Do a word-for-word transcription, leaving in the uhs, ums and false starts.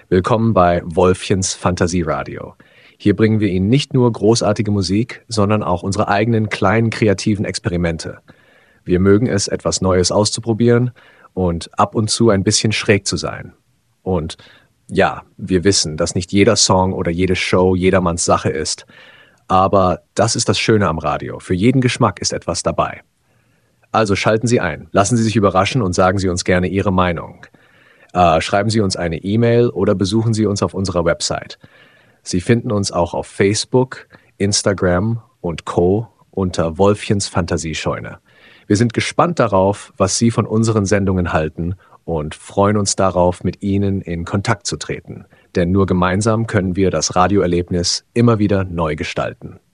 Willkommen bei Wolfchens Fantasieradio. Hier bringen wir Ihnen nicht nur großartige Musik, sondern auch unsere eigenen kleinen kreativen Experimente. Wir mögen es, etwas Neues auszuprobieren und ab und zu ein bisschen schräg zu sein. Und ja, wir wissen, dass nicht jeder Song oder jede Show jedermanns Sache ist. Aber das ist das Schöne am Radio. Für jeden Geschmack ist etwas dabei. Also schalten Sie ein, lassen Sie sich überraschen und sagen Sie uns gerne Ihre Meinung. Äh, schreiben Sie uns eine E-Mail oder besuchen Sie uns auf unserer Website. Sie finden uns auch auf Facebook, Instagram und Co. unter Wolfchens Fantasiescheune. Wir sind gespannt darauf, was Sie von unseren Sendungen halten und freuen uns darauf, mit Ihnen in Kontakt zu treten. Denn nur gemeinsam können wir das Radioerlebnis immer wieder neu gestalten.